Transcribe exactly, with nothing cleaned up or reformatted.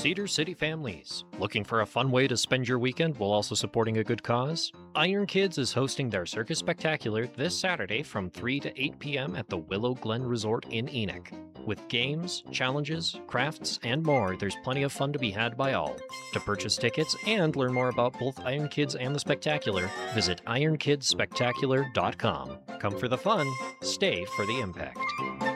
Cedar City families, looking for a fun way to spend your weekend while also supporting a good cause? Iron Kids is hosting their Circus Spectacular this Saturday from three to eight p m at the Willow Glen Resort in Enoch. With games, challenges, crafts, and more, there's plenty of fun to be had by all. To purchase tickets and learn more about both Iron Kids and the Spectacular, visit iron kids spectacular dot com. Come for the fun, stay for the impact.